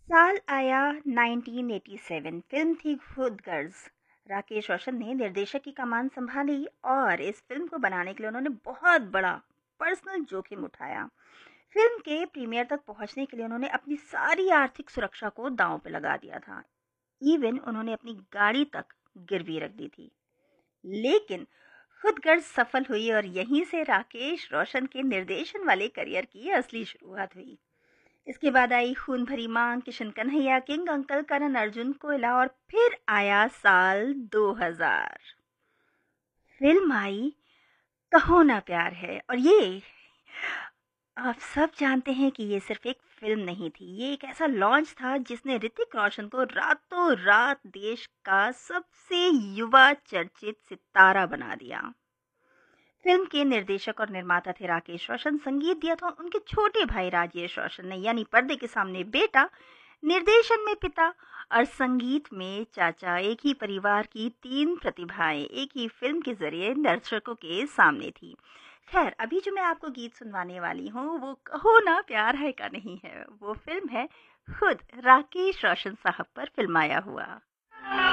साल आया 1987। फिल्म थी खुद गर्ज। राकेश रोशन ने निर्देशक की कमान संभाली और इस फिल्म को बनाने के लिए उन्होंने बहुत बड़ा पर्सनल जोखिम उठाया। फिल्म के प्रीमियर तक पहुंचने के लिए उन्होंने अपनी सारी आर्थिक सुरक्षा को दांव पे लगा दिया था। इवन उन्होंने अपनी गाड़ी तक गिरवी रख दी थी। लेकिन खुद गर्ज सफल हुई और यहीं से राकेश रोशन के निर्देशन वाले करियर की असली शुरुआत हुई। इसके बाद आई खून भरी मांग, किशन कन्हैया, किंग अंकल, करण अर्जुन, कोयला और फिर आया साल 2000। फिल्म आई कहो ना प्यार है। और ये आप सब जानते हैं कि ये सिर्फ एक फिल्म नहीं थी, ये एक ऐसा लॉन्च था जिसने ऋतिक रोशन को रातों रात देश का सबसे युवा चर्चित सितारा बना दिया। फिल्म के निर्देशक और निर्माता थे राकेश रोशन। संगीत दिया था उनके छोटे भाई राजेश रोशन ने, यानी पर्दे के सामने बेटा, निर्देशन में पिता और संगीत में चाचा। एक ही परिवार की तीन प्रतिभाएं एक ही फिल्म के जरिए दर्शकों के सामने थी। खैर, अभी जो मैं आपको गीत सुनवाने वाली हूँ वो कहो ना प्यार है का नहीं है, वो फिल्म है खुद राकेश रोशन साहब पर फिल्माया हुआ।